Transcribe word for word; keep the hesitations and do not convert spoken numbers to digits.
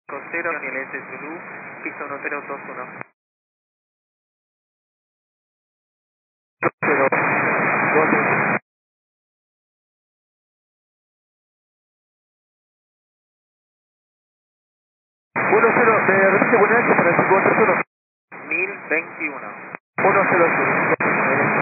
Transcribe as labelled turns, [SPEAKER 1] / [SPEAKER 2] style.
[SPEAKER 1] Costero, Daniel S. Zulu, piso uno cero dos uno.
[SPEAKER 2] cero, dos, uno. uno cero, ¿me repite buenas noches para el cinco cuatro uno?
[SPEAKER 1] mil veintiuno.
[SPEAKER 2] uno cero cero.